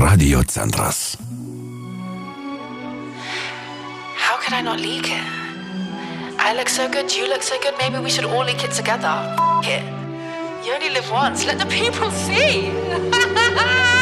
Radio Centras. How could I not leak it? I look so good, you look so good, maybe we should all leak it together. F*** it. You only live once, let the people see.